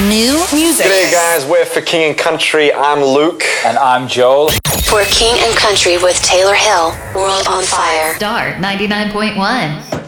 New music. G'day guys, we're for King and Country. I'm Luke. And I'm Joel. For King and Country with Taylor Hill, World on Fire. Star 99.1.